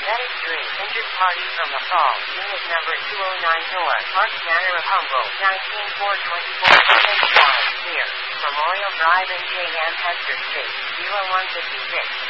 Medic 3, injured party from the fall, unit number 209 North, Park Manor of Humboldt, 19424 clear. Memorial Drive in JM Hester State, 0156.